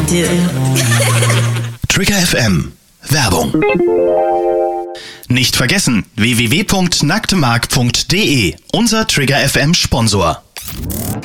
do. Trigger FM. Werbung. Nicht vergessen, www.nacktmark.de, unser Trigger FM Sponsor.